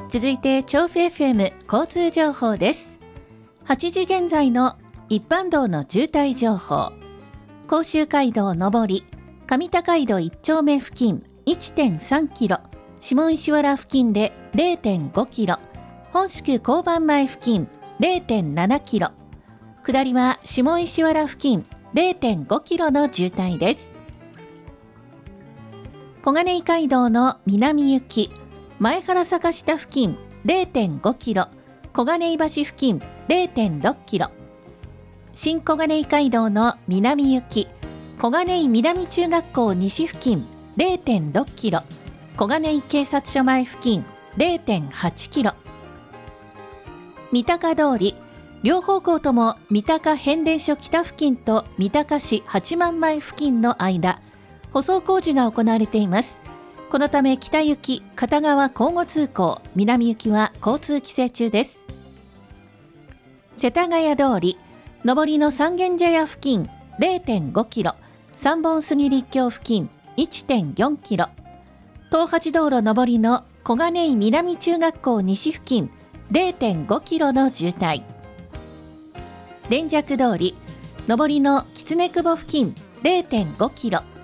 続いて調布 FM 交通情報です。8時現在の一般道の渋滞情報。甲州街道上り上高井戸1丁目付近 1.3 キロ、下石原付近で 0.5 キロ、本宿交番前付近 0.7 キロ、下りは下石原付近 0.5 キロの渋滞です。小金井街道の南行き前原坂下付近 0.5 キロ、小金井橋付近 0.6 キロ、新小金井街道の南行き小金井南中学校西付近 0.6 キロ、小金井警察署前付近 0.8 キロ、三鷹通り両方向とも三鷹変電所北付近と三鷹市八幡前付近の間、舗装工事が行われています。このため北行き片側交互通行、南行きは交通規制中です。世田谷通り上りの三軒茶屋付近 0.5 キロ、三本杉立教付近 1.4 キロ、東八道路上りの小金井南中学校西付近 0.5 キロの渋滞、連雀通り上りの狐久保付近 0.5 キロ、